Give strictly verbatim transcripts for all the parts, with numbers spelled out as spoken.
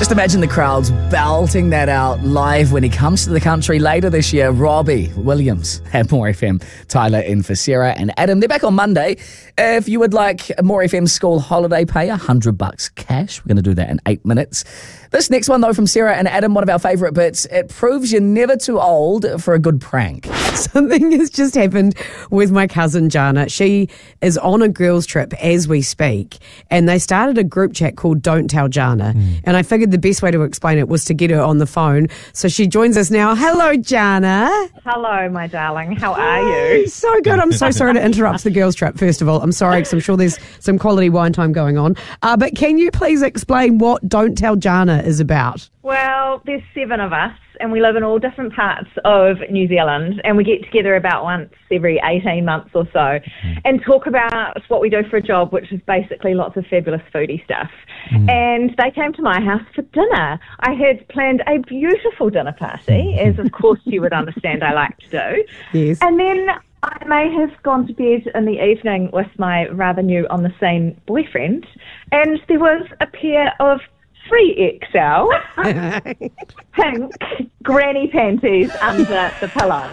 Just imagine the crowds belting that out live when he comes to the country later this year. Robbie Williams at More F M. Tyler in for Sarah and Adam. They're back on Monday. If you would like a More F M school holiday pay, a hundred bucks cash. We're going to do that in eight minutes. This next one, though, from Sarah and Adam, one of our favourite bits. It proves you're never too old for a good prank. Something has just happened with my cousin Jana. She is on a girls' trip as we speak, and they started a group chat called Don't Tell Jana. Mm. And I figured the best way to explain it was to get her on the phone. So she joins us now. Hello, Jana. Hello, my darling. How are you? So good. I'm so sorry to interrupt the girls' trip, first of all. I'm sorry, because I'm sure there's some quality wine time going on. Uh, but can you please explain what Don't Tell Jana is about? Well, there's seven of us, and we live in all different parts of New Zealand, and we get together about once every eighteen months or so and talk about what we do for a job, which is basically lots of fabulous foodie stuff. Mm. And they came to my house for dinner. I had planned a beautiful dinner party, as of course you would understand I like to do. Yes. And then I may have gone to bed in the evening with my rather new on-the-scene boyfriend, and there was a pair of three X L pink granny panties under the pillow.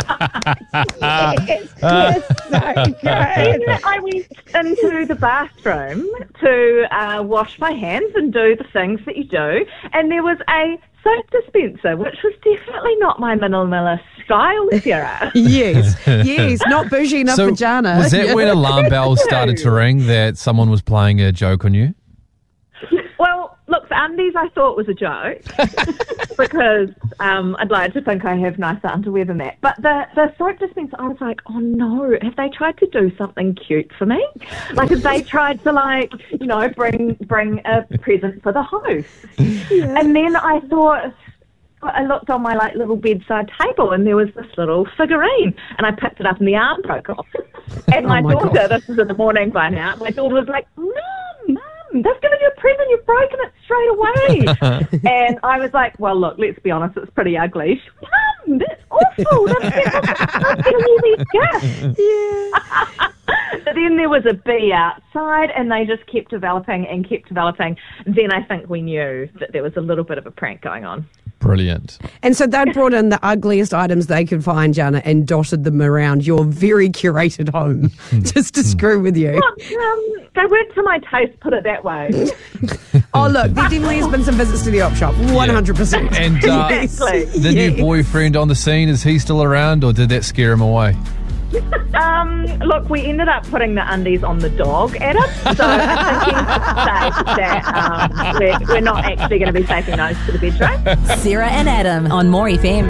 Yes, yes, so good. Then I went into the bathroom to uh, wash my hands and do the things that you do, and there was a soap dispenser, which was definitely not my minimalist style, Sarah. yes, yes, not bougie enough so for Jana. Was that when alarm bells started to ring that someone was playing a joke on you? Well, look, the undies I thought was a joke because um, I'd like to think I have nicer underwear than that. But the, the soap dispenser, I was like, oh no, have they tried to do something cute for me? Like, have they tried to, like, you know, bring bring a present for the host? Yeah. And then I thought, I looked on my like little bedside table and there was this little figurine, and I picked it up and the arm broke off. And my, oh my daughter, God. This was in the morning by now, my daughter was like, Mum, Mum, they've given you a present, you've broken it straight away. And I was like, well, look, let's be honest, it's pretty ugly. Mum, that's awful. That's going to be a gift. Yeah. But then there was a bee outside, and they just kept developing and kept developing. Then I think we knew that there was a little bit of a prank going on. Brilliant. And so they'd brought in the ugliest items they could find, Jana, and dotted them around your very curated home just to screw with you. Well, um, they weren't to my taste, put it that way. Oh, look, there definitely has been some visits to the op shop, one hundred percent. Yeah. And uh, exactly. the yes. new boyfriend on the scene, is he still around, or did that scare him away? Um, look, we ended up putting the undies on the dog, Adam. So I think it's safe that um, we're, we're not actually going to be taking those to the bedroom. Sarah and Adam on More F M.